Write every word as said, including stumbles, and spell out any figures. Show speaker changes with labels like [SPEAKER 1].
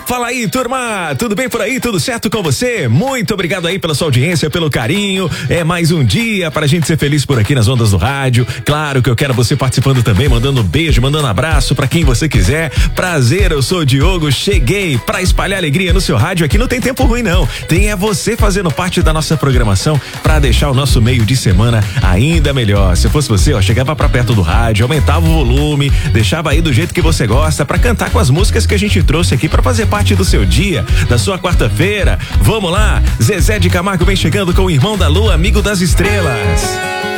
[SPEAKER 1] Fala aí, turma, tudo bem por aí? Tudo certo com você? Muito obrigado aí pela sua audiência, pelo carinho. É mais um dia para a gente ser feliz por aqui nas ondas do rádio. Claro que eu quero você participando também, mandando beijo, mandando abraço para quem você quiser. Prazer, eu sou o Diogo, cheguei para espalhar alegria no seu rádio. Aqui não tem tempo ruim não, tem é você fazendo parte da nossa programação para deixar o nosso meio de semana ainda melhor. Se fosse você, ó, chegava para perto do rádio, aumentava o volume, deixava aí do jeito que você gosta para cantar com as músicas que a gente trouxe aqui para fazer parte do seu dia, da sua quarta-feira. Vamos lá, Zezé de Camargo vem chegando com o Irmão da Lua, Amigo das Estrelas.